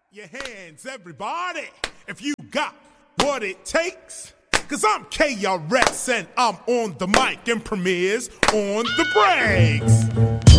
your hands, everybody, if you got what it takes. Cause I'm KRS and I'm on the mic and Premier's on the breaks.